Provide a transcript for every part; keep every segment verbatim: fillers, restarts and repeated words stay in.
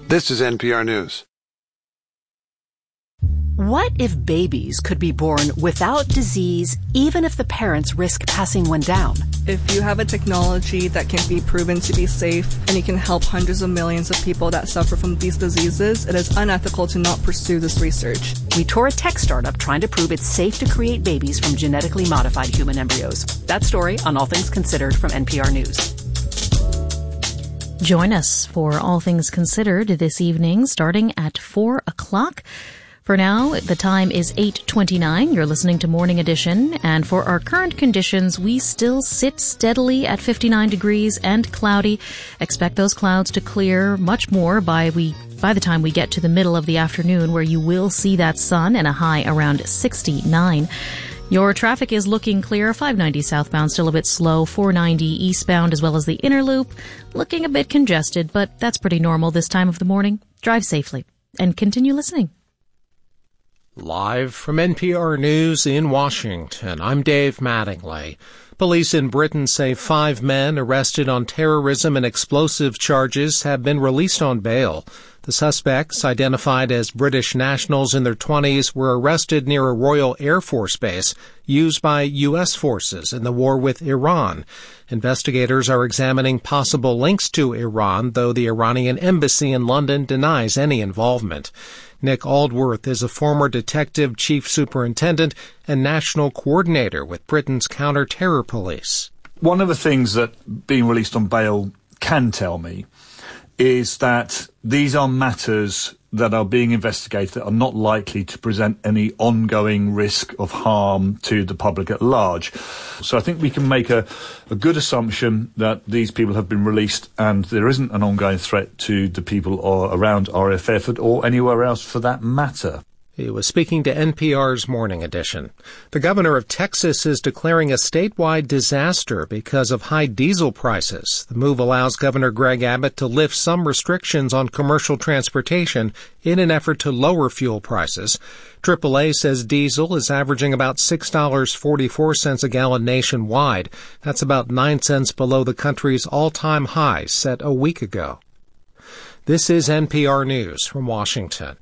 This is N P R News. What if babies could be born without disease, even if the parents risk passing one down? If you have a technology that can be proven to be safe and you can help hundreds of millions of people that suffer from these diseases, it is unethical to not pursue this research. We tour a tech startup trying to prove it's safe to create babies from genetically modified human embryos. That story on All Things Considered from N P R News. Join us for All Things Considered this evening, starting at four o'clock. For now, the time is eight twenty-nine. You're listening to Morning Edition, and for our current conditions, we still sit steadily at fifty-nine degrees and cloudy. Expect those clouds to clear much more by we by the time we get to the middle of the afternoon, where you will see that sun and a high around sixty-nine. Your traffic is looking clear. five ninety southbound still a bit slow. four ninety eastbound as well as the inner loop looking a bit congested, but that's pretty normal this time of the morning. Drive safely and continue listening. Live from N P R News in Washington, I'm Dave Mattingly. Police in Britain say five men arrested on terrorism and explosive charges have been released on bail. The suspects, identified as British nationals in their twenties, were arrested near a Royal Air Force base used by U S forces in the war with Iran. Investigators are examining possible links to Iran, though the Iranian embassy in London denies any involvement. Nick Aldworth is a former detective chief superintendent and national coordinator with Britain's counter-terror police. One of the things that being released on bail can tell me is that these are matters that are being investigated that are not likely to present any ongoing risk of harm to the public at large. So I think we can make a, a good assumption that these people have been released and there isn't an ongoing threat to the people or around R A F F or anywhere else for that matter. He was speaking to N P R's Morning Edition. The governor of Texas is declaring a statewide disaster because of high diesel prices. The move allows Governor Greg Abbott to lift some restrictions on commercial transportation in an effort to lower fuel prices. triple A says diesel is averaging about six dollars and forty-four cents a gallon nationwide. That's about nine cents below the country's all-time high set a week ago. This is N P R News from Washington.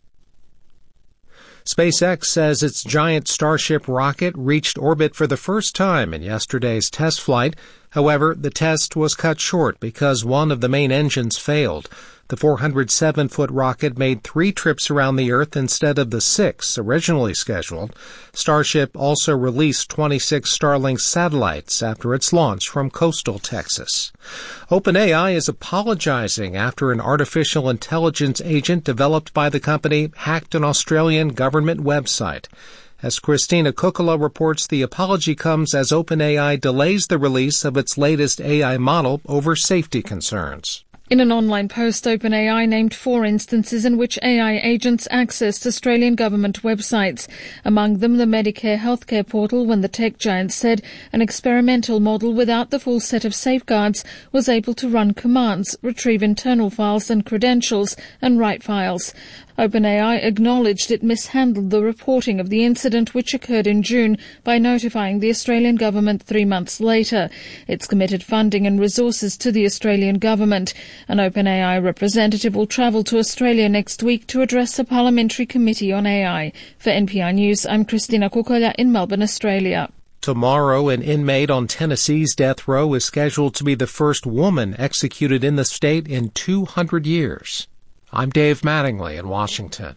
SpaceX says its giant Starship rocket reached orbit for the first time in yesterday's test flight. However, the test was cut short because one of the main engines failed. The four hundred seven foot rocket made three trips around the Earth instead of the six originally scheduled. Starship also released twenty-six Starlink satellites after its launch from coastal Texas. OpenAI is apologizing after an artificial intelligence agent developed by the company hacked an Australian government website. As Christina Kukula reports, the apology comes as OpenAI delays the release of its latest A I model over safety concerns. In an online post, OpenAI named four instances in which A I agents accessed Australian government websites. Among them, the Medicare healthcare portal, when the tech giant said an experimental model without the full set of safeguards was able to run commands, retrieve internal files and credentials, and write files. OpenAI acknowledged it mishandled the reporting of the incident, which occurred in June, by notifying the Australian government three months later. It's committed funding and resources to the Australian government. An OpenAI representative will travel to Australia next week to address a parliamentary committee on A I. For N P R News, I'm Christina Kukola in Melbourne, Australia. Tomorrow, an inmate on Tennessee's death row is scheduled to be the first woman executed in the state in two hundred years. I'm Dave Mattingly in Washington.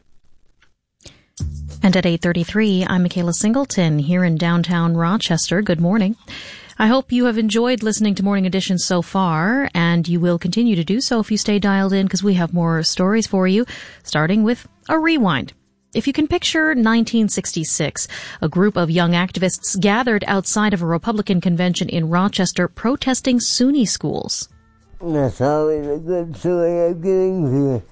And at eight thirty-three, I'm Michaela Singleton here in downtown Rochester. Good morning. I hope you have enjoyed listening to Morning Edition so far, and you will continue to do so if you stay dialed in, because we have more stories for you, starting with a rewind. If you can picture nineteen sixty-six, a group of young activists gathered outside of a Republican convention in Rochester protesting SUNY schools. That's always a good way of getting the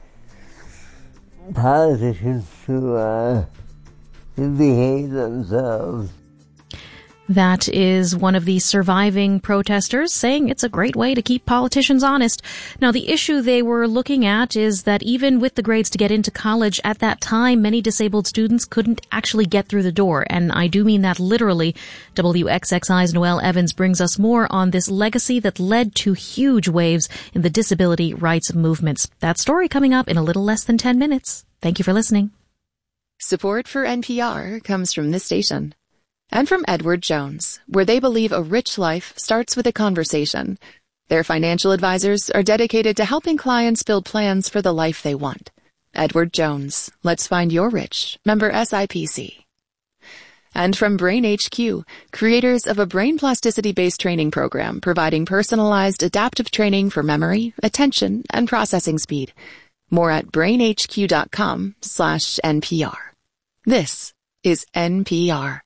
politicians to, uh, to behave themselves. That is one of the surviving protesters saying it's a great way to keep politicians honest. Now, the issue they were looking at is that even with the grades to get into college at that time, many disabled students couldn't actually get through the door. And I do mean that literally. W X X I's Noelle Evans brings us more on this legacy that led to huge waves in the disability rights movements. That story coming up in a little less than ten minutes. Thank you for listening. Support for N P R comes from this station. And from Edward Jones, where they believe a rich life starts with a conversation. Their financial advisors are dedicated to helping clients build plans for the life they want. Edward Jones, let's find your rich. Member S I P C. And from Brain H Q, creators of a brain plasticity-based training program providing personalized adaptive training for memory, attention, and processing speed. More at brainhq.com slash NPR. This is N P R.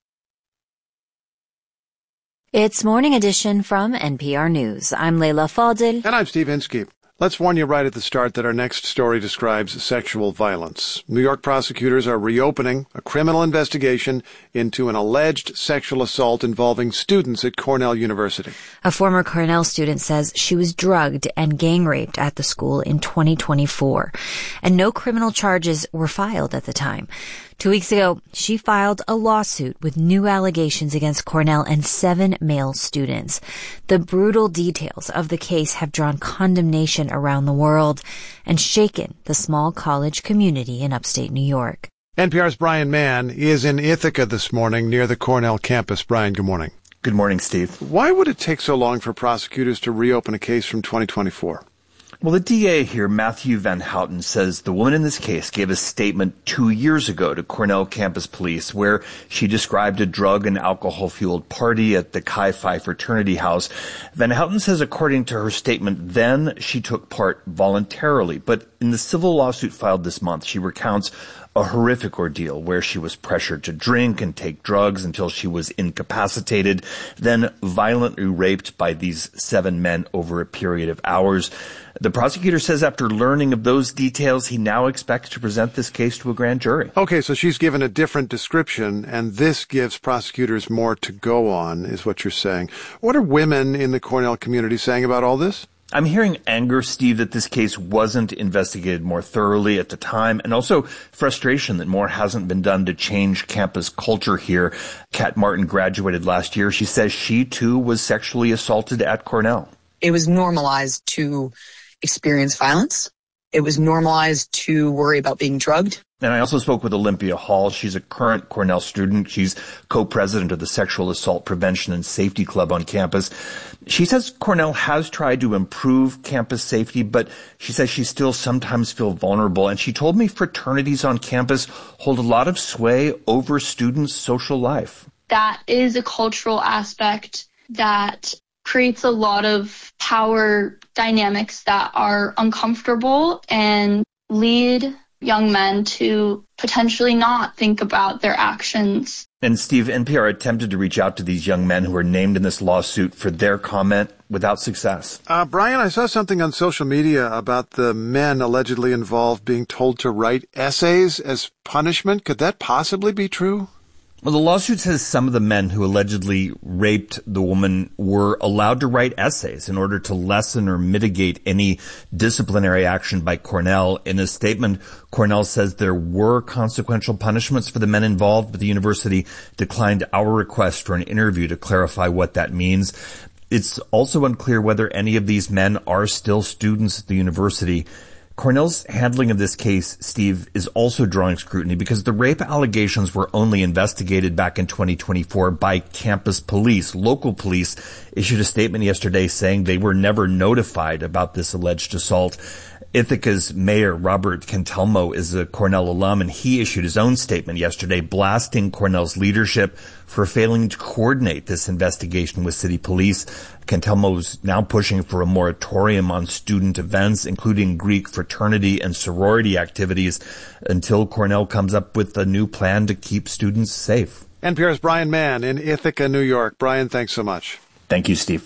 It's Morning Edition from N P R News. I'm Leila Fadil. And I'm Steve Inskeep. Let's warn you right at the start that our next story describes sexual violence. New York prosecutors are reopening a criminal investigation into an alleged sexual assault involving students at Cornell University. A former Cornell student says she was drugged and gang raped at the school in twenty twenty-four, and no criminal charges were filed at the time. Two weeks ago, she filed a lawsuit with new allegations against Cornell and seven male students. The brutal details of the case have drawn condemnation around the world and shaken the small college community in upstate New York. N P R's Brian Mann is in Ithaca this morning near the Cornell campus. Brian, good morning. Good morning, Steve. Why would it take so long for prosecutors to reopen a case from twenty twenty-four? Well, the D A here, Matthew Van Houten, says the woman in this case gave a statement two years ago to Cornell campus police where she described a drug and alcohol-fueled party at the Chi Phi fraternity house. Van Houten says according to her statement then, she took part voluntarily. But in the civil lawsuit filed this month, she recounts a horrific ordeal where she was pressured to drink and take drugs until she was incapacitated, then violently raped by these seven men over a period of hours. The prosecutor says after learning of those details, he now expects to present this case to a grand jury. Okay, so she's given a different description, and this gives prosecutors more to go on, is what you're saying. What are women in the Cornell community saying about all this? I'm hearing anger, Steve, that this case wasn't investigated more thoroughly at the time, and also frustration that more hasn't been done to change campus culture here. Kat Martin graduated last year. She says she, too, was sexually assaulted at Cornell. It was normalized to experience violence. It was normalized to worry about being drugged. And I also spoke with Olympia Hall. She's a current Cornell student. She's co-president of the Sexual Assault Prevention and Safety Club on campus. She says Cornell has tried to improve campus safety, but she says she still sometimes feels vulnerable. And she told me fraternities on campus hold a lot of sway over students' social life. That is a cultural aspect that creates a lot of power dynamics that are uncomfortable and lead young men to potentially not think about their actions. And Steve, N P R attempted to reach out to these young men who are named in this lawsuit for their comment without success. Uh, Brian, I saw something on social media about the men allegedly involved being told to write essays as punishment. Could that possibly be true? Well, the lawsuit says some of the men who allegedly raped the woman were allowed to write essays in order to lessen or mitigate any disciplinary action by Cornell. In a statement, Cornell says there were consequential punishments for the men involved, but the university declined our request for an interview to clarify what that means. It's also unclear whether any of these men are still students at the university. Cornell's handling of this case, Steve, is also drawing scrutiny because the rape allegations were only investigated back in twenty twenty-four by campus police. Local police issued a statement yesterday saying they were never notified about this alleged assault. Ithaca's mayor, Robert Cantelmo, is a Cornell alum, and he issued his own statement yesterday blasting Cornell's leadership for failing to coordinate this investigation with city police. Cantelmo is now pushing for a moratorium on student events, including Greek fraternity and sorority activities, until Cornell comes up with a new plan to keep students safe. N P R's Brian Mann in Ithaca, New York. Brian, thanks so much. Thank you, Steve.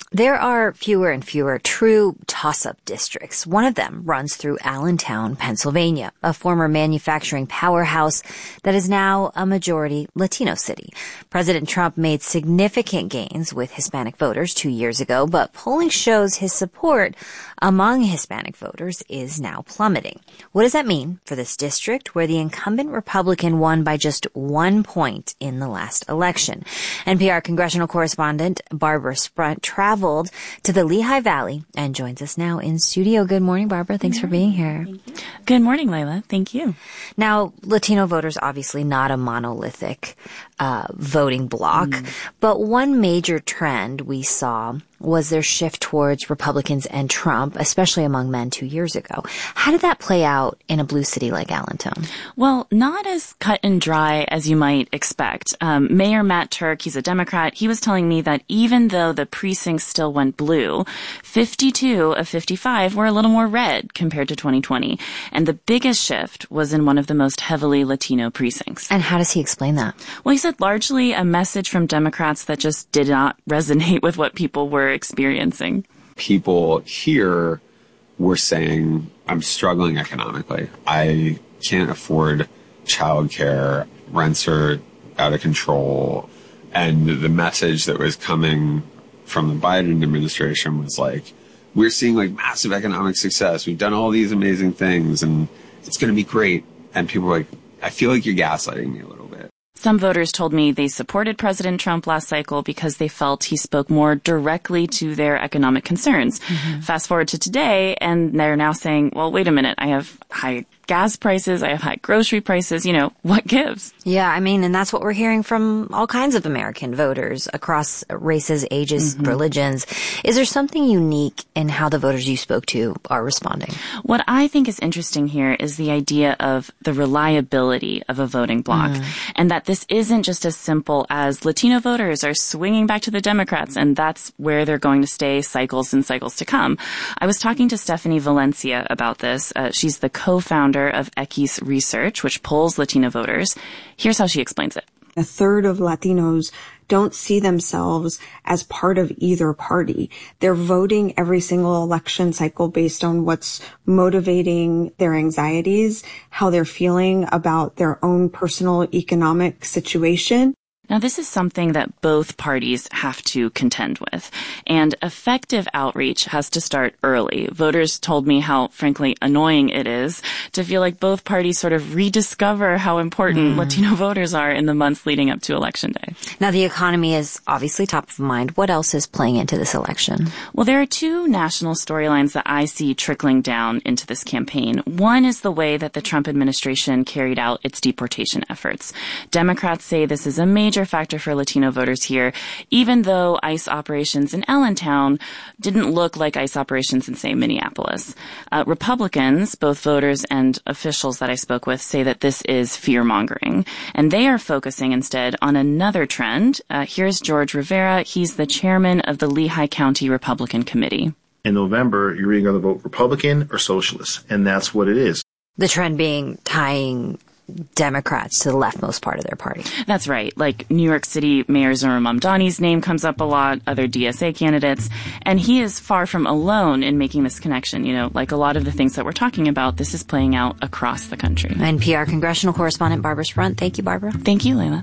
There are fewer and fewer true toss-up districts. One of them runs through Allentown, Pennsylvania, a former manufacturing powerhouse that is now a majority Latino city. President Trump made significant gains with Hispanic voters two years ago, but polling shows his support among Hispanic voters is now plummeting. What does that mean for this district where the incumbent Republican won by just one point in the last election? N P R congressional correspondent Barbara Sprunt traveled to the Lehigh Valley and joins us now in studio. Good morning, Barbara. Thanks for being here. Good morning, Layla. Thank you. Now, Latino voters obviously not a monolithic uh, voting bloc, mm. but one major trend we saw was their shift towards Republicans and Trump, especially among men two years ago. How did that play out in a blue city like Allentown? Well, not as cut and dry as you might expect. Um, Mayor Matt Turk, he's a Democrat, he was telling me that even though the precincts still went blue, fifty-two of fifty-five were a little more red compared to twenty twenty. And the biggest shift was in one of the most heavily Latino precincts. And how does he explain that? Well, he said largely a message from Democrats that just did not resonate with what people were experiencing. People here were saying, I'm struggling economically. I can't afford childcare. Rents are out of control. And the message that was coming from the Biden administration was like, we're seeing like massive economic success. We've done all these amazing things and it's going to be great. And people were like, I feel like you're gaslighting me a little bit. Some voters told me they supported President Trump last cycle because they felt he spoke more directly to their economic concerns. Mm-hmm. Fast forward to today, and they're now saying, well, wait a minute, I have high gas prices, I have high grocery prices, you know, what gives? Yeah, I mean, and that's what we're hearing from all kinds of American voters across races, ages, mm-hmm. religions. Is there something unique in how the voters you spoke to are responding? What I think is interesting here is the idea of the reliability of a voting bloc, mm. and that this isn't just as simple as Latino voters are swinging back to the Democrats, and that's where they're going to stay cycles and cycles to come. I was talking to Stephanie Valencia about this. Uh, she's the co-founder of Equis Research, which polls Latino voters. Here's how she explains it. A third of Latinos don't see themselves as part of either party. They're voting every single election cycle based on what's motivating their anxieties, how they're feeling about their own personal economic situation. Now, this is something that both parties have to contend with, and effective outreach has to start early. Voters told me how, frankly, annoying it is to feel like both parties sort of rediscover how important mm. Latino voters are in the months leading up to Election Day. Now, the economy is obviously top of mind. What else is playing into this election? Well, there are two national storylines that I see trickling down into this campaign. One is the way that the Trump administration carried out its deportation efforts. Democrats say this is a major factor for Latino voters here, even though ICE operations in Allentown didn't look like ICE operations in, say, Minneapolis. Uh, Republicans, both voters and officials that I spoke with, say that this is fear-mongering, and they are focusing instead on another trend. Uh, here's George Rivera. He's the chairman of the Lehigh County Republican Committee. In November, you're either going to vote Republican or Socialist, and that's what it is. The trend being tying Democrats to the leftmost part of their party. That's right. Like New York City Mayor Zohran Mamdani's name comes up a lot, other D S A candidates, and he is far from alone in making this connection. You know, like a lot of the things that we're talking about, this is playing out across the country. N P R congressional correspondent Barbara Sprunt. Thank you, Barbara. Thank you, Layla.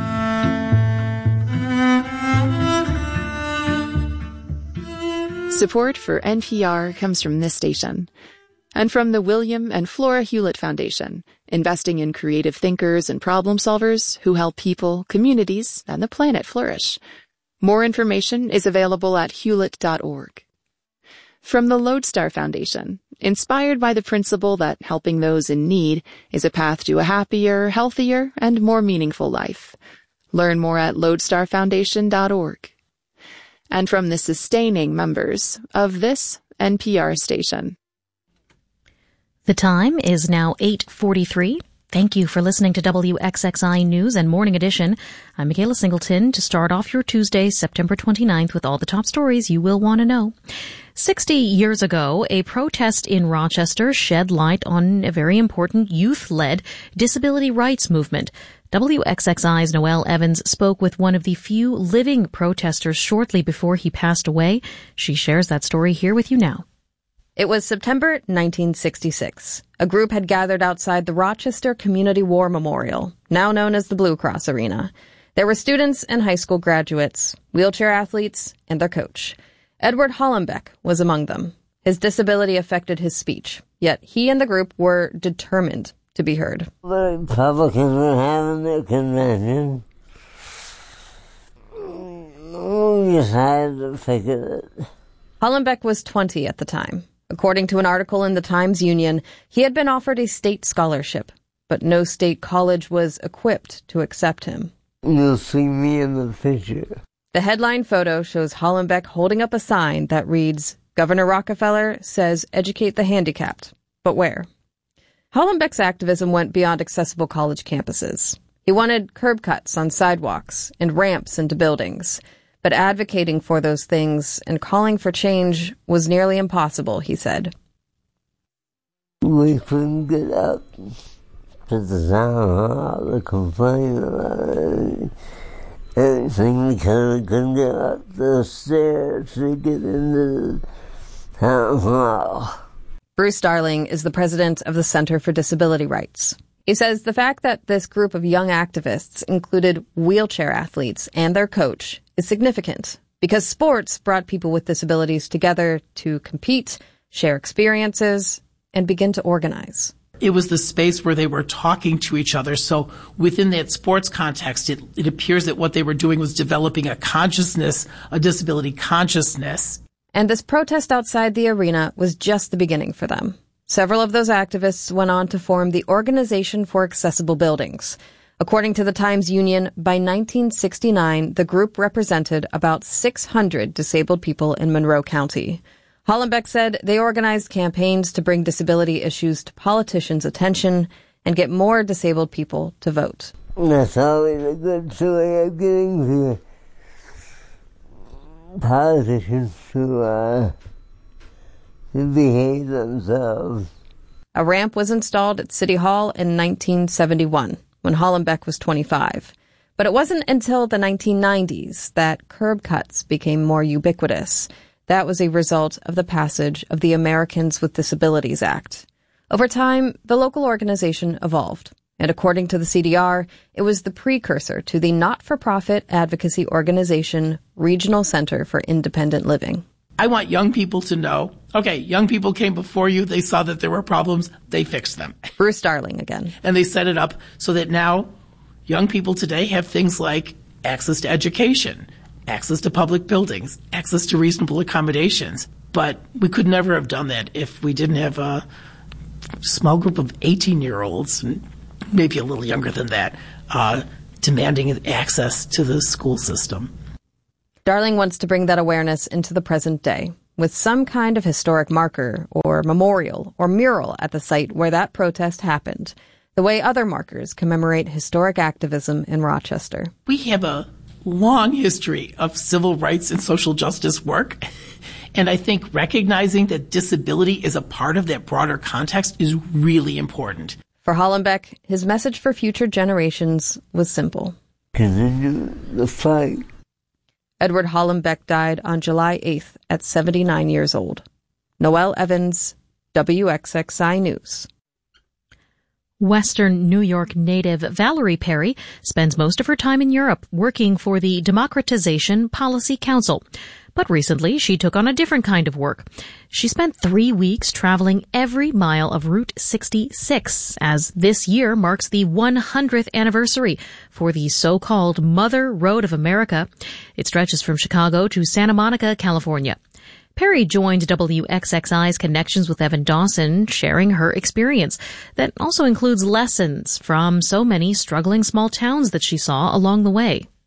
Support for N P R comes from this station and from the William and Flora Hewlett Foundation, investing in creative thinkers and problem solvers who help people, communities, and the planet flourish. More information is available at hewlett dot org. From the Lodestar Foundation, inspired by the principle that helping those in need is a path to a happier, healthier, and more meaningful life. Learn more at lodestar foundation dot org. And from the sustaining members of this N P R station. The time is now eight forty-three. Thank you for listening to W X X I News and Morning Edition. I'm Michaela Singleton to start off your Tuesday, September twenty-ninth with all the top stories you will want to know. Sixty years ago, a protest in Rochester shed light on a very important youth-led disability rights movement. W X X I's Noelle Evans spoke with one of the few living protesters shortly before he passed away. She shares that story here with you now. It was September nineteen sixty-six. A group had gathered outside the Rochester Community War Memorial, now known as the Blue Cross Arena. There were students and high school graduates, wheelchair athletes, and their coach. Edward Hollenbeck was among them. His disability affected his speech, yet he and the group were determined to be heard. The Republicans were having their convention. We decided to figure it. Hollenbeck was twenty at the time. According to an article in the Times-Union, he had been offered a state scholarship, but no state college was equipped to accept him. You'll see me in the picture. The headline photo shows Hollenbeck holding up a sign that reads, "Governor Rockefeller says educate the handicapped, but where?" Hollenbeck's activism went beyond accessible college campuses. He wanted curb cuts on sidewalks and ramps into buildings. But advocating for those things and calling for change was nearly impossible, he said. We couldn't get up to the town hall to complain about anything because we couldn't get up the stairs to get into the town hall. Bruce Darling is the president of the Center for Disability Rights. He says the fact that this group of young activists included wheelchair athletes and their coach is significant because sports brought people with disabilities together to compete, share experiences, and begin to organize. It was the space where they were talking to each other. So within that sports context, it, it appears that what they were doing was developing a consciousness, a disability consciousness. And this protest outside the arena was just the beginning for them. Several of those activists went on to form the Organization for Accessible Buildings. According to the Times-Union, by nineteen sixty-nine, the group represented about six hundred disabled people in Monroe County. Hollenbeck said they organized campaigns to bring disability issues to politicians' attention and get more disabled people to vote. That's always a good way of getting the politicians to, uh, to behave themselves. A ramp was installed at City Hall in nineteen seventy-one, when Hollenbeck was twenty-five. But it wasn't until the nineteen nineties that curb cuts became more ubiquitous. That was a result of the passage of the Americans with Disabilities Act. Over time, the local organization evolved, and according to the C D R, it was the precursor to the not-for-profit advocacy organization Regional Center for Independent Living. I want young people to know, okay, young people came before you, they saw that there were problems, they fixed them. Bruce Darling again. And they set it up so that now young people today have things like access to education, access to public buildings, access to reasonable accommodations. But we could never have done that if we didn't have a small group of eighteen-year-olds, and maybe a little younger than that, uh, demanding access to the school system. Darling wants to bring that awareness into the present day with some kind of historic marker or memorial or mural at the site where that protest happened, the way other markers commemorate historic activism in Rochester. We have a long history of civil rights and social justice work, and I think recognizing that disability is a part of that broader context is really important. For Hollenbeck, his message for future generations was simple. Continue the fight. Edward Hollenbeck died on July eighth at seventy-nine years old. Noelle Evans, W X X I News. Western New York native Valerie Perry spends most of her time in Europe working for the Democratization Policy Council. But recently, she took on a different kind of work. She spent three weeks traveling every mile of Route sixty-six, as this year marks the one hundredth anniversary for the so-called Mother Road of America. It stretches from Chicago to Santa Monica, California. Perry joined W X X I's Connections with Evan Dawson, sharing her experience that also includes lessons from so many struggling small towns that she saw along the way.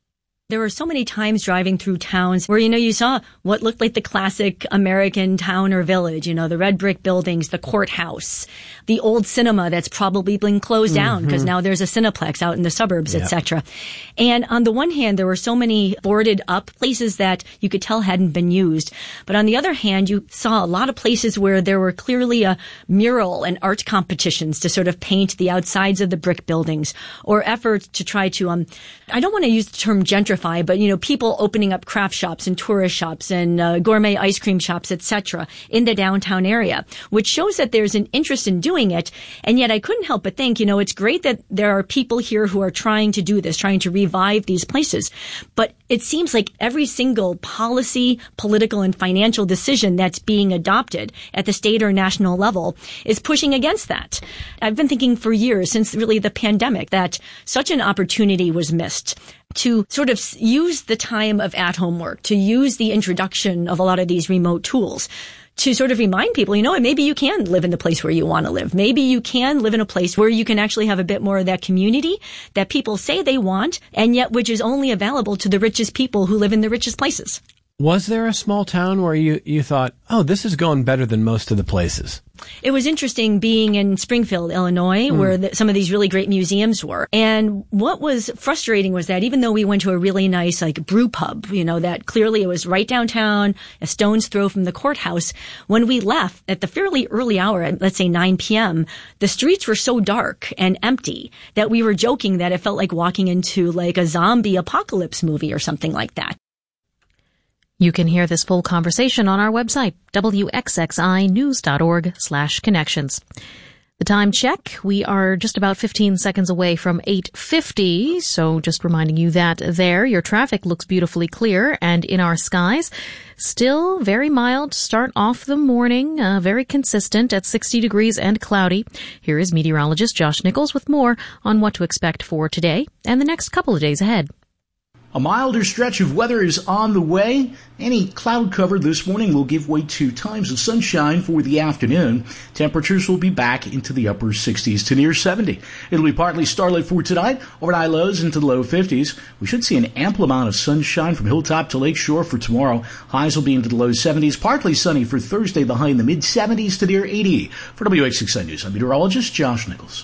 There were so many times driving through towns where, you know, you saw what looked like the classic American town or village, you know, the red brick buildings, the courthouse, the old cinema that's probably been closed down because mm-hmm. now there's a Cineplex out in the suburbs, yep. et cetera. And on the one hand, there were so many boarded up places that you could tell hadn't been used. But on the other hand, you saw a lot of places where there were clearly a mural and art competitions to sort of paint the outsides of the brick buildings, or efforts to try to, um, I don't want to use the term gentrify, but, you know, people opening up craft shops and tourist shops and uh, gourmet ice cream shops, et cetera, in the downtown area, which shows that there's an interest in doing it. And yet I couldn't help but think, you know, it's great that there are people here who are trying to do this, trying to revive these places. But it seems like every single policy, political, and financial decision that's being adopted at the state or national level is pushing against that. I've been thinking for years, since really the pandemic, that such an opportunity was missed to sort of use the time of at-home work, to use the introduction of a lot of these remote tools to sort of remind people, you know, maybe you can live in the place where you want to live. Maybe you can live in a place where you can actually have a bit more of that community that people say they want, and yet which is only available to the richest people who live in the richest places. Was there a small town where you, you thought, oh, this is going better than most of the places? It was interesting being in Springfield, Illinois, mm. where the, some of these really great museums were. And what was frustrating was that even though we went to a really nice, like, brew pub, you know, that clearly it was right downtown, a stone's throw from the courthouse, when we left at the fairly early hour, at, let's say nine p.m., the streets were so dark and empty that we were joking that it felt like walking into, like, a zombie apocalypse movie or something like that. You can hear this full conversation on our website, W X X I news dot org slash connections. The time check, we are just about fifteen seconds away from eight fifty, so just reminding you that there, your traffic looks beautifully clear, and in our skies, still very mild to start off the morning, uh, very consistent at sixty degrees and cloudy. Here is meteorologist Josh Nichols with more on what to expect for today and the next couple of days ahead. A milder stretch of weather is on the way. Any cloud cover this morning will give way to times of sunshine for the afternoon. Temperatures will be back into the upper sixties to near seventy. It'll be partly starlit for tonight, overnight lows into the low fifties. We should see an ample amount of sunshine from hilltop to lakeshore for tomorrow. Highs will be into the low seventies, partly sunny for Thursday, the high in the mid seventies to near eighty. For W X X I News, I'm meteorologist Josh Nichols.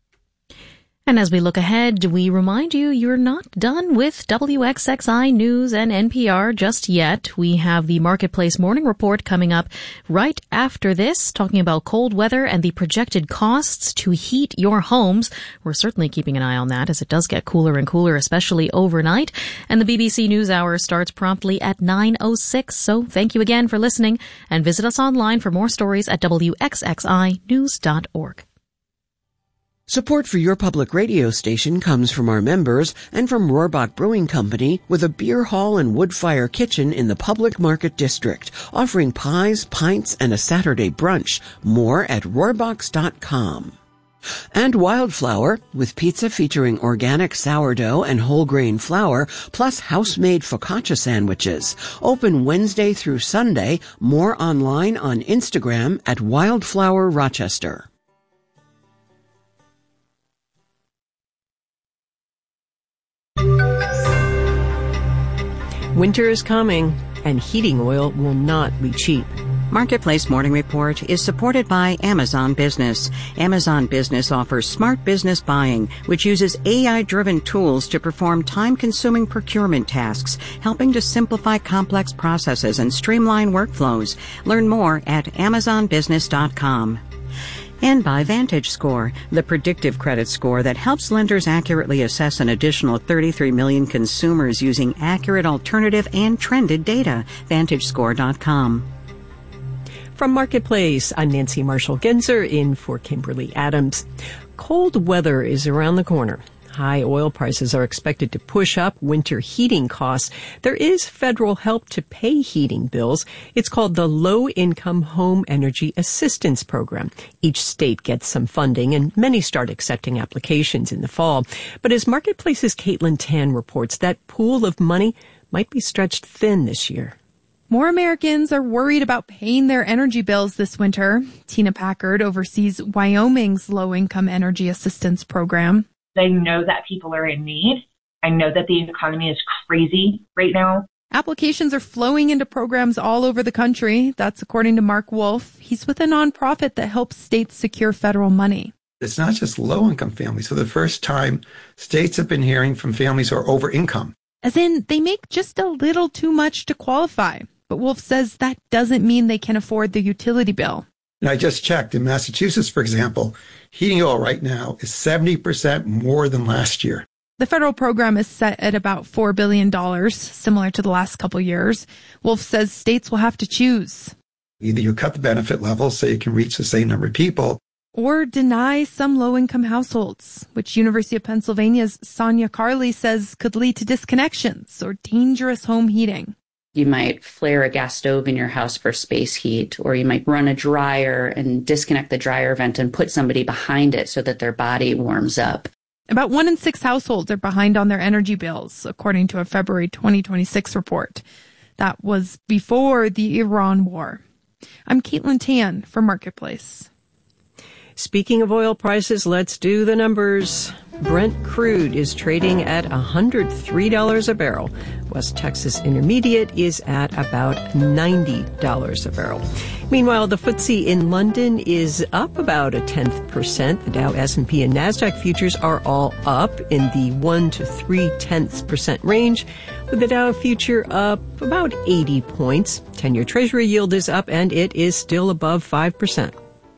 And as we look ahead, we remind you you're not done with W X X I News and N P R just yet. We have the Marketplace Morning Report coming up right after this, talking about cold weather and the projected costs to heat your homes. We're certainly keeping an eye on that as it does get cooler and cooler, especially overnight. And the B B C News Hour starts promptly at nine oh six. So thank you again for listening, and visit us online for more stories at W X X I news dot org. Support for your public radio station comes from our members and from Rohrbach Brewing Company, with a beer hall and wood fire kitchen in the Public Market District, offering pies, pints, and a Saturday brunch. More at rohrbachs dot com. And Wildflower, with pizza featuring organic sourdough and whole grain flour, plus house-made focaccia sandwiches. Open Wednesday through Sunday. More online on Instagram at Wildflower Rochester. Winter is coming, and heating oil will not be cheap. Marketplace Morning Report is supported by Amazon Business. Amazon Business offers smart business buying, which uses A I-driven tools to perform time-consuming procurement tasks, helping to simplify complex processes and streamline workflows. Learn more at amazon business dot com. And by VantageScore, the predictive credit score that helps lenders accurately assess an additional thirty-three million consumers using accurate alternative and trended data. vantage score dot com. From Marketplace, I'm Nancy Marshall-Genzer in for Kimberly Adams. Cold weather is around the corner. High oil prices are expected to push up winter heating costs. There is federal help to pay heating bills. It's called the Low Income Home Energy Assistance Program. Each state gets some funding, and many start accepting applications in the fall. But as Marketplace's Caitlin Tan reports, that pool of money might be stretched thin this year. More Americans are worried about paying their energy bills this winter. Tina Packard oversees Wyoming's Low Income Energy Assistance Program. They know that people are in need. I know that the economy is crazy right now. Applications are flowing into programs all over the country. That's according to Mark Wolf. He's with a nonprofit that helps states secure federal money. It's not just low-income families. For the first time, states have been hearing from families who are over-income. As in, they make just a little too much to qualify. But Wolf says that doesn't mean they can afford the utility bill. And I just checked. In Massachusetts, for example, heating oil right now is seventy percent more than last year. The federal program is set at about four billion dollars, similar to the last couple years. Wolf says states will have to choose. Either you cut the benefit level so you can reach the same number of people, or deny some low-income households, which University of Pennsylvania's Sonia Carley says could lead to disconnections or dangerous home heating. You might flare a gas stove in your house for space heat, or you might run a dryer and disconnect the dryer vent and put somebody behind it so that their body warms up. About one in six households are behind on their energy bills, according to a February twenty twenty-six report. That was before the Iran war. I'm Caitlin Tan for Marketplace. Speaking of oil prices, let's do the numbers. Brent crude is trading at one hundred three dollars a barrel. West Texas Intermediate is at about ninety dollars a barrel. Meanwhile, the F T S E in London is up about a tenth percent. The Dow, S and P, and NASDAQ futures are all up in the one to three tenths percent range, with the Dow future up about eighty points. ten-year Treasury yield is up, and it is still above five percent.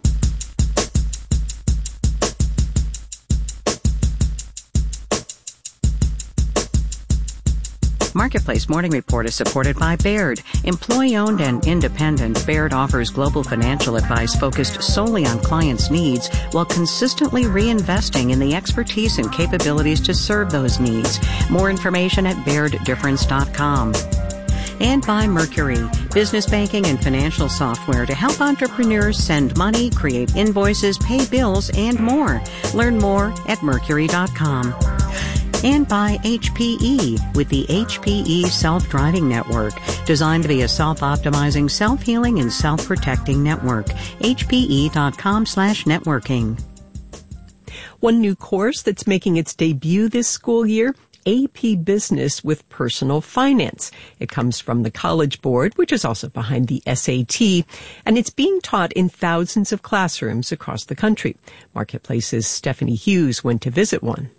Marketplace Morning Report is supported by Baird. Employee-owned and independent, Baird offers global financial advice focused solely on clients' needs while consistently reinvesting in the expertise and capabilities to serve those needs. More information at baird difference dot com. And by Mercury, business banking and financial software to help entrepreneurs send money, create invoices, pay bills, and more. Learn more at mercury dot com. And by H P E with the H P E Self-Driving Network, designed to be a self-optimizing, self-healing, and self-protecting network. H P E dot com slash networking. One new course that's making its debut this school year, A P Business with Personal Finance. It comes from the College Board, which is also behind the S A T, and it's being taught in thousands of classrooms across the country. Marketplace's Stephanie Hughes went to visit one.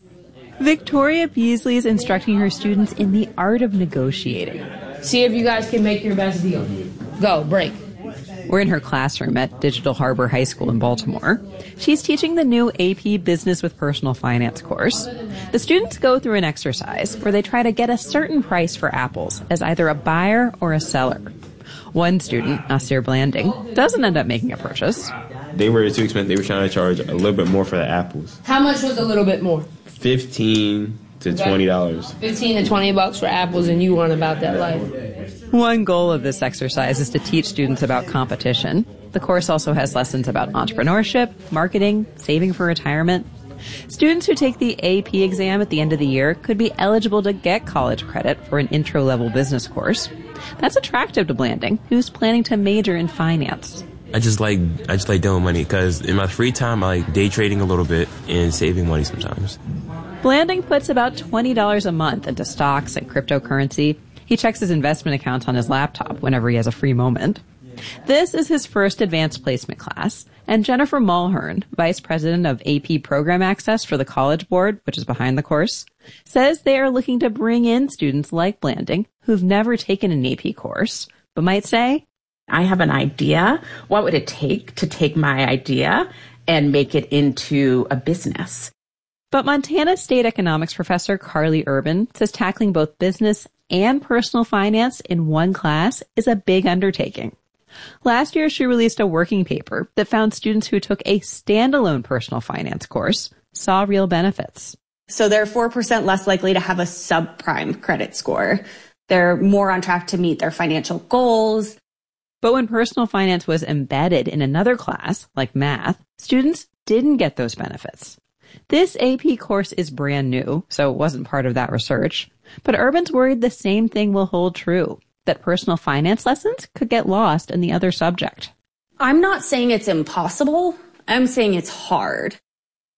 Victoria Beasley is instructing her students in the art of negotiating. See if you guys can make your best deal. Go, break. We're in her classroom at Digital Harbor High School in Baltimore. She's teaching the new A P Business with Personal Finance course. The students go through an exercise where they try to get a certain price for apples as either a buyer or a seller. One student, Nasir Blanding, doesn't end up making a purchase. They were too expensive. They were trying to charge a little bit more for the apples. How much was a little bit more? Fifteen to twenty dollars. Fifteen to twenty bucks for apples, and you weren't about that life. One goal of this exercise is to teach students about competition. The course also has lessons about entrepreneurship, marketing, saving for retirement. Students who take the A P exam at the end of the year could be eligible to get college credit for an intro-level business course. That's attractive to Blanding, who's planning to major in finance. I just like I just like doing money because in my free time I like day trading a little bit and saving money sometimes. Blanding puts about twenty dollars a month into stocks and cryptocurrency. He checks his investment accounts on his laptop whenever he has a free moment. This is his first advanced placement class, and Jennifer Mulhern, Vice President of A P Program Access for the College Board, which is behind the course, says they are looking to bring in students like Blanding who've never taken an A P course, but might say, I have an idea. What would it take to take my idea and make it into a business? But Montana State economics professor Carly Urban says tackling both business and personal finance in one class is a big undertaking. Last year, she released a working paper that found students who took a standalone personal finance course saw real benefits. So they're four percent less likely to have a subprime credit score. They're more on track to meet their financial goals. But when personal finance was embedded in another class, like math, students didn't get those benefits. This A P course is brand new, so it wasn't part of that research. But Urban's worried the same thing will hold true, that personal finance lessons could get lost in the other subject. I'm not saying it's impossible. I'm saying it's hard.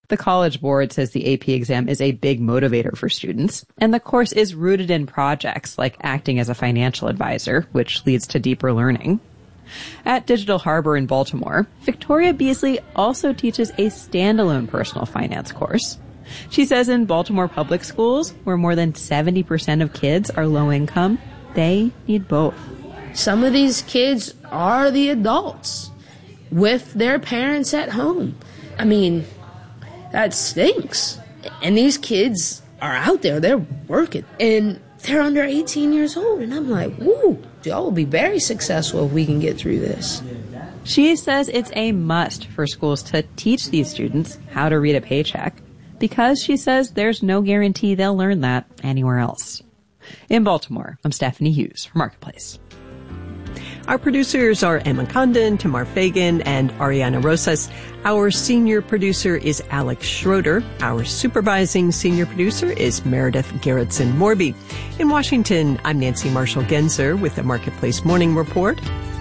The College Board says the A P exam is a big motivator for students, and the course is rooted in projects like acting as a financial advisor, which leads to deeper learning. At Digital Harbor in Baltimore, Victoria Beasley also teaches a standalone personal finance course. She says in Baltimore public schools, where more than seventy percent of kids are low income, they need both. Some of these kids are the adults with their parents at home. I mean, that stinks. And these kids are out there, they're working, and they're under eighteen years old. And I'm like, woo, y'all will be very successful if we can get through this. She says it's a must for schools to teach these students how to read a paycheck, because she says there's no guarantee they'll learn that anywhere else. In Baltimore, I'm Stephanie Hughes for Marketplace. Our producers are Emma Condon, Tamar Fagan, and Ariana Rosas. Our senior producer is Alex Schroeder. Our supervising senior producer is Meredith Gerritsen-Morby. In Washington, I'm Nancy Marshall-Genzer with the Marketplace Morning Report.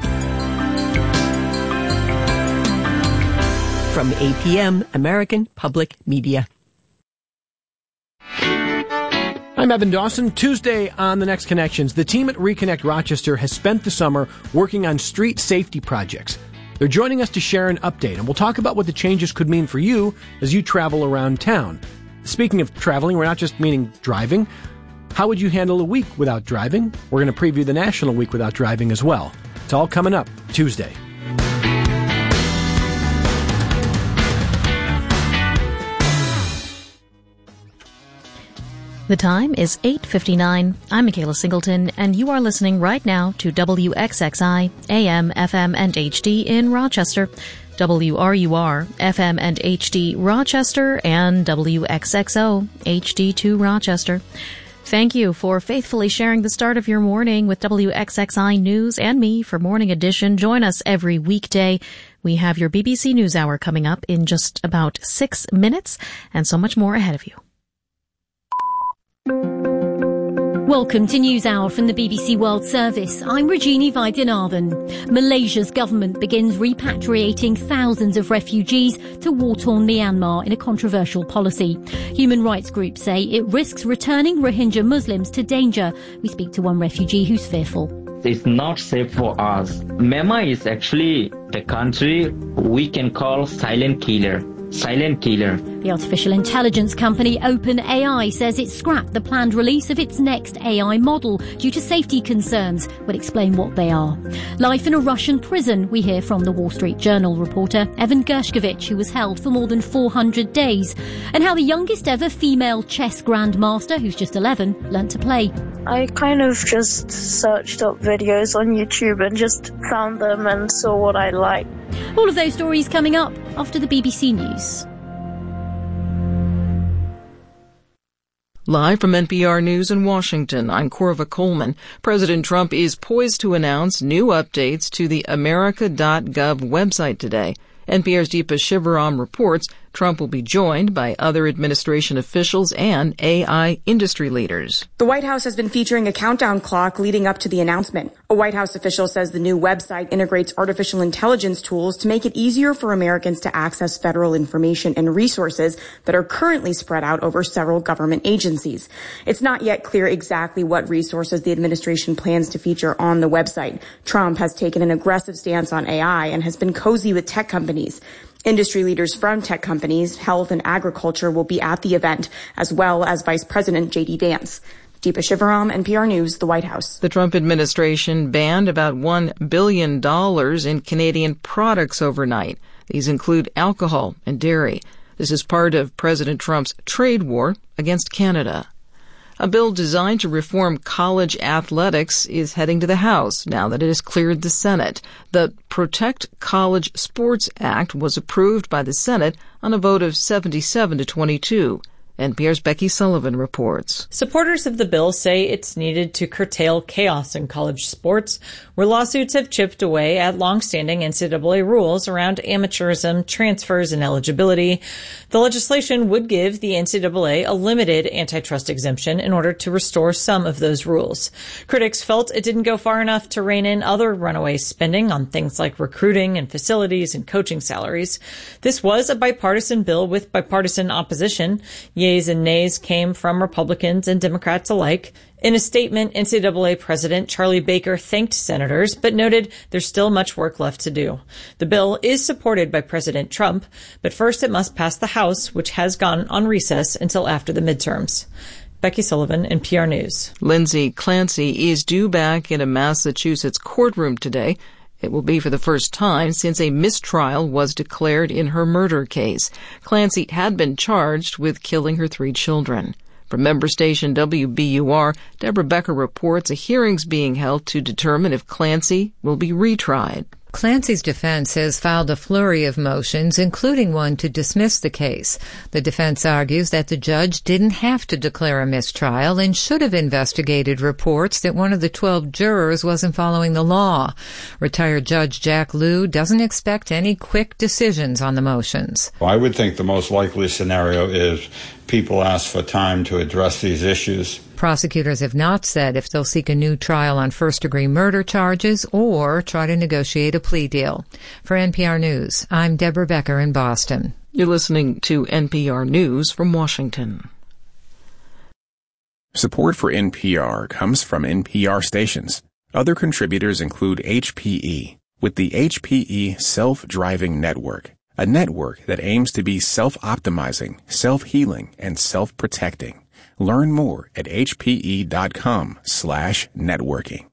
From A P M, American Public Media. I'm Evan Dawson. Tuesday on The Next Connections, the team at Reconnect Rochester has spent the summer working on street safety projects. They're joining us to share an update, and we'll talk about what the changes could mean for you as you travel around town. Speaking of traveling, we're not just meaning driving. How would you handle a week without driving? We're going to preview the National Week Without Driving as well. It's all coming up Tuesday. The time is eight fifty-nine. I'm Michaela Singleton, and you are listening right now to W X X I, A M, F M, and H D in Rochester, W R U R, F M and H D Rochester, and W X X O, H D two Rochester. Thank you for faithfully sharing the start of your morning with W X X I News and me for Morning Edition. Join us every weekday. We have your B B C News Hour coming up in just about six minutes, and so much more ahead of you. Welcome to News Hour from the B B C World Service. I'm Rajini Vaidyanathan. Malaysia's government begins repatriating thousands of refugees to war-torn Myanmar in a controversial policy. Human rights groups say it risks returning Rohingya Muslims to danger. We speak to one refugee who's fearful. It's not safe for us. Myanmar is actually the country we can call silent killer. Silent killer. The artificial intelligence company OpenAI says it scrapped the planned release of its next A I model due to safety concerns. We'll explain what they are. Life in a Russian prison. We hear from the Wall Street Journal reporter Evan Gershkovich, who was held for more than four hundred days, and how the youngest ever female chess grandmaster, who's just eleven, learnt to play. I kind of just searched up videos on YouTube and just found them and saw what I liked. All of those stories coming up after the B B C News. Live from N P R News in Washington, I'm Corva Coleman. President Trump is poised to announce new updates to the America dot gov website today. N P R's Deepa Shivaram reports Trump will be joined by other administration officials and A I industry leaders. The White House has been featuring a countdown clock leading up to the announcement. A White House official says the new website integrates artificial intelligence tools to make it easier for Americans to access federal information and resources that are currently spread out over several government agencies. It's not yet clear exactly what resources the administration plans to feature on the website. Trump has taken an aggressive stance on A I and has been cozy with tech companies. Industry leaders from tech companies, health and agriculture will be at the event, as well as Vice President J D Vance. Deepa Shivaram, N P R News, the White House. The Trump administration banned about one billion dollars in Canadian products overnight. These include alcohol and dairy. This is part of President Trump's trade war against Canada. A bill designed to reform college athletics is heading to the House now that it has cleared the Senate. The Protect College Sports Act was approved by the Senate on a vote of seventy-seven to twenty-two. N P R's Becky Sullivan reports. Supporters of the bill say it's needed to curtail chaos in college sports, where lawsuits have chipped away at longstanding N C double A rules around amateurism, transfers, and eligibility. The legislation would give the N C double A a limited antitrust exemption in order to restore some of those rules. Critics felt it didn't go far enough to rein in other runaway spending on things like recruiting and facilities and coaching salaries. This was a bipartisan bill with bipartisan opposition. Yeas and nays came from Republicans and Democrats alike. In a statement, N C double A President Charlie Baker thanked senators, but noted there's still much work left to do. The bill is supported by President Trump, but first it must pass the House, which has gone on recess until after the midterms. Becky Sullivan, N P R News. Lindsay Clancy is due back in a Massachusetts courtroom today. It will be for the first time since a mistrial was declared in her murder case. Clancy had been charged with killing her three children. From member station W B U R, Deborah Becker reports a hearing's being held to determine if Clancy will be retried. Clancy's defense has filed a flurry of motions, including one to dismiss the case. The defense argues that the judge didn't have to declare a mistrial and should have investigated reports that one of the twelve jurors wasn't following the law. Retired Judge Jack Lew doesn't expect any quick decisions on the motions. Well, I would think the most likely scenario is people ask for time to address these issues. Prosecutors have not said if they'll seek a new trial on first-degree murder charges or try to negotiate a plea deal. For N P R News, I'm Deborah Becker in Boston. You're listening to N P R News from Washington. Support for N P R comes from N P R stations. Other contributors include H P E, with the H P E Self-Driving Network, a network that aims to be self-optimizing, self-healing, and self-protecting. Learn more at hpe.com slash networking.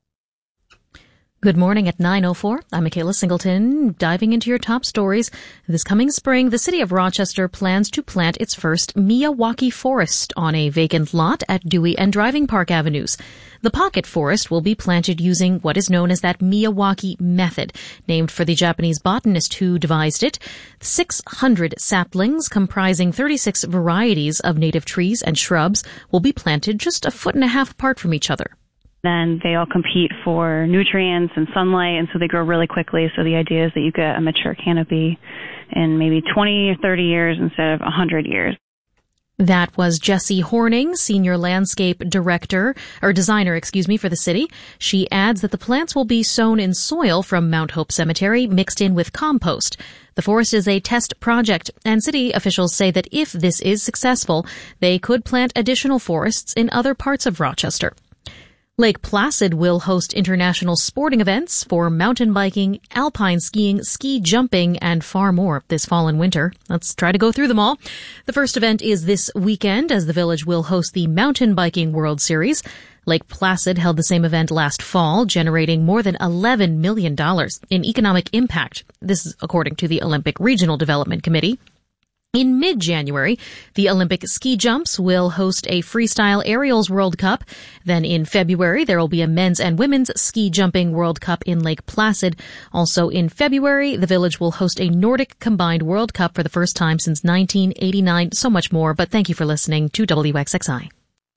Good morning at nine oh four. I'm Michaela Singleton, diving into your top stories. This coming spring, the city of Rochester plans to plant its first Miyawaki forest on a vacant lot at Dewey and Driving Park Avenues. The pocket forest will be planted using what is known as that Miyawaki method, named for the Japanese botanist who devised it. six hundred saplings comprising thirty-six varieties of native trees and shrubs will be planted just a foot and a half apart from each other. Then they all compete for nutrients and sunlight, and so they grow really quickly. So the idea is that you get a mature canopy in maybe twenty or thirty years instead of one hundred years. That was Jessie Horning, Senior Landscape Director, or Designer, excuse me, for the city. She adds that the plants will be sown in soil from Mount Hope Cemetery, mixed in with compost. The forest is a test project, and city officials say that if this is successful, they could plant additional forests in other parts of Rochester. Lake Placid will host international sporting events for mountain biking, alpine skiing, ski jumping, and far more this fall and winter. Let's try to go through them all. The first event is this weekend, as the village will host the Mountain Biking World Series. Lake Placid held the same event last fall, generating more than eleven million dollars in economic impact. This is according to the Olympic Regional Development Committee. In mid-January, the Olympic ski jumps will host a freestyle aerials World Cup. Then in February, there will be a men's and women's ski jumping World Cup in Lake Placid. Also in February, the village will host a Nordic combined World Cup for the first time since nineteen eighty-nine. So much more, but thank you for listening to W X X I.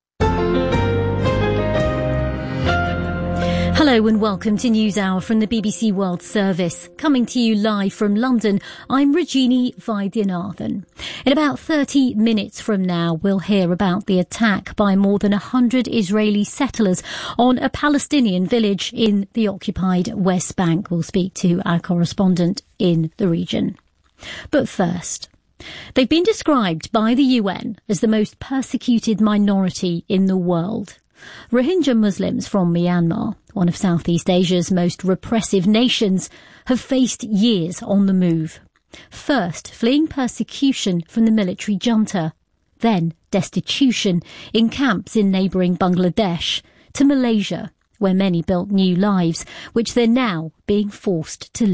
Hello and welcome to NewsHour from the B B C World Service. Coming to you live from London, I'm Rajini Vaidyanathan. In about thirty minutes from now, we'll hear about the attack by more than one hundred Israeli settlers on a Palestinian village in the occupied West Bank. We'll speak to our correspondent in the region. But first, they've been described by the U N as the most persecuted minority in the world. Rohingya Muslims from Myanmar, one of Southeast Asia's most repressive nations, have faced years on the move. First, fleeing persecution from the military junta, then destitution in camps in neighbouring Bangladesh, to Malaysia, where many built new lives, which they're now being forced to leave.